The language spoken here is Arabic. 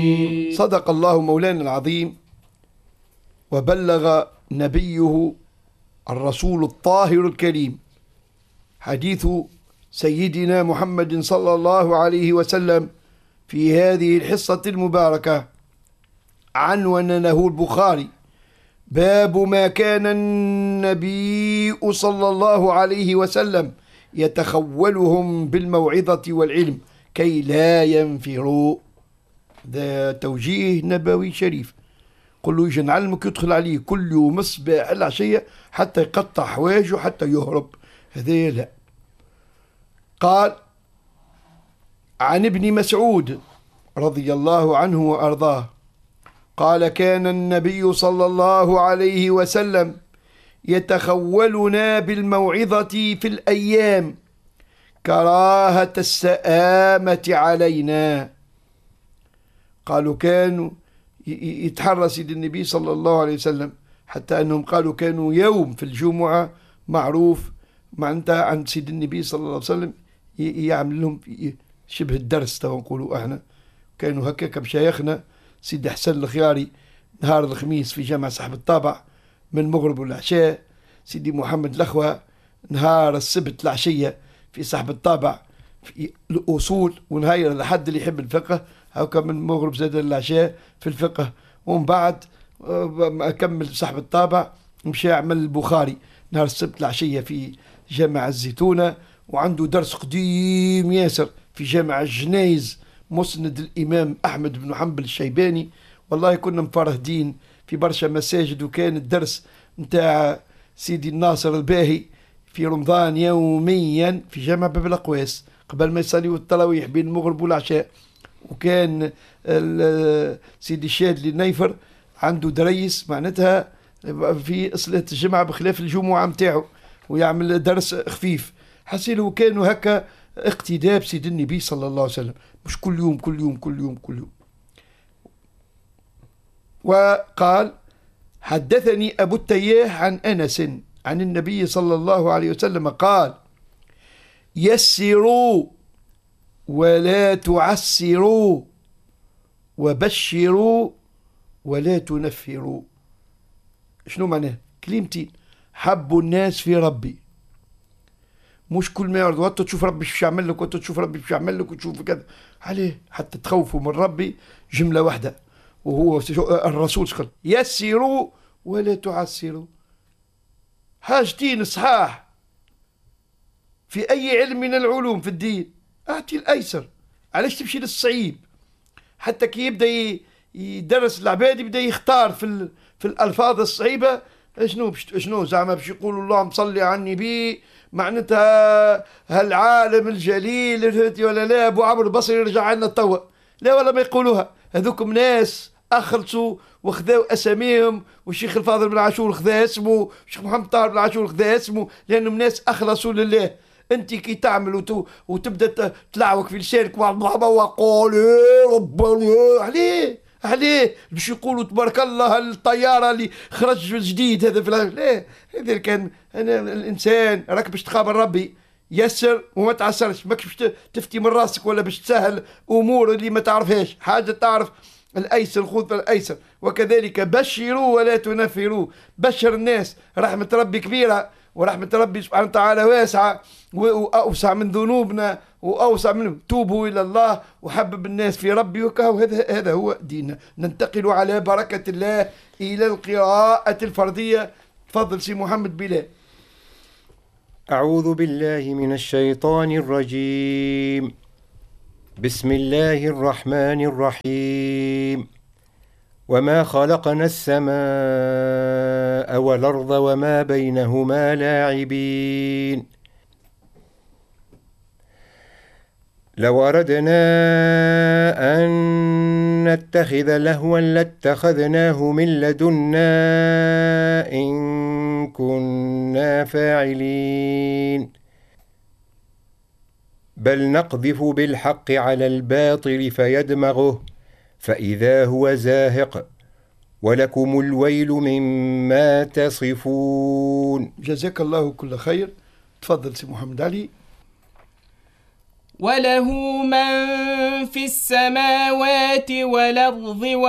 صدق الله مولانا العظيم، وبلغ نبيه الرسول الطاهر الكريم. حديث سيدنا محمد صلى الله عليه وسلم في هذه الحصة المباركة عنونه البخاري: باب ما كان النبي صلى الله عليه وسلم يتخولهم بالموعظة والعلم كي لا ينفروا. ذا توجيه نبوي شريف. قل له يجي نعلمك، يدخل عليه كل يوم الصباح العشية حتى يقطع حواجه حتى يهرب. هذا لا. قال: عن ابن مسعود رضي الله عنه وأرضاه قال: كان النبي صلى الله عليه وسلم يتخولنا بالموعظة في الأيام كراهة السآمة علينا. قالوا كانوا يتحرى سيد النبي صلى الله عليه وسلم، حتى أنهم قالوا كانوا يوم في الجمعة معروف معناتها عند سيد النبي صلى الله عليه وسلم يعمل لهم شبه الدرس تو نقولوا احنا. كانوا هكاك بشيخنا سيدي حسن الخياري نهار الخميس في جامع صاحب الطابع من المغرب والعشاء، سيدي محمد الأخوة نهار السبت العشية في صاحب الطابع في الأصول، ونهاير لحد اللي يحب الفقه هكا من المغرب زاد العشاء في الفقه. ومن بعد أكمل صاحب الطابع مشى يعمل البخاري نهار السبت العشية في جامع الزيتونة، وعنده درس قديم ياسر في جامع الجنايز مسند الإمام أحمد بن حنبل الشيباني. والله كنا مفرهدين في برشا مساجد، وكان الدرس نتاع سيدي الناصر الباهي في رمضان يوميا في جامع باب الأقواس قبل ما يصليوا التراويح بين المغرب والعشاء. وكان سيدي الشادلي النيفر عنده دريس معناتها في صلاة الجمعة بخلاف الجمعة متاعه، ويعمل درس خفيف. حسيلوا كانوا هكا اقتداء بسيد النبي صلى الله عليه وسلم، مش كل يوم كل يوم كل يوم كل يوم. وقال: حدثني أبو التياح عن أنس عن النبي صلى الله عليه وسلم قال: يسروا ولا تعسروا، وبشروا ولا تنفروا. شنو معناه؟ كلمتين: حبوا الناس في ربي، مش كل ما يعرض وانت تشوف ربي شو يعمل لك وانت تشوف ربي شو يعمل لك وتشوف كذا عليه حتى تخوفوا من ربي. جملة واحدة، وهو الرسول قال: يسروا ولا تعسروا. حاجتين صحاح في أي علم من العلوم في الدين، أعطي الأيسر. علاش تمشي للصعيب؟ حتى كي يبدأ يدرس العباد يبدأ يختار في الألفاظ الصعيبة. شنو زعما باش يقولوا اللهم صل على النبي معناتها هالعالم الجليل ولا لا؟ أبو عمرو البصري يرجع لنا توا لا ولا ما يقولوها. هذوكم ناس أخلصوا وخذوا أساميهم، والشيخ الفاضل بن عاشور خذا اسمه، الشيخ محمد طاهر بن عاشور خذا اسمه، لأنهم ناس أخلصوا لله. أنت كي تعمل وتبدأ تلعوك في لسانك وقول ربنا عليه باش يقولوا تبارك الله الطيارة اللي خرج جديد هذا في لا. هذا كان أنا الإنسان راك باش تقابل ربي يسر وما تعسرش، ماكش باش تفتي من راسك ولا باش تسهل أمور اللي ما تعرفهاش. حاجة تعرف الأيسر خذ الأيسر. وكذلك بشروا ولا تنفروا، بشر الناس. رحمة ربي كبيرة، ورحمة ربي سبحانه وتعالى واسعة وأوسع من ذنوبنا وأوسع من توبوا إلى الله وحبب الناس في ربي. هذا هو ديننا. ننتقل على بركة الله إلى القراءة الفردية. تفضل سي محمد بلال. أعوذ بالله من الشيطان الرجيم. بسم الله الرحمن الرحيم. وما خلقنا السماء والأرض وما بينهما لاعبين. لو أردنا أن نتخذ لهوا لاتخذناه من لدنا إن كنا فاعلين. بل نقذف بالحق على الباطل فيدمغه فإذا هو زاهق ولكم الويل مما تصفون. جزاك الله كل خير. تفضل سي محمد علي. وله من في السماوات والأرض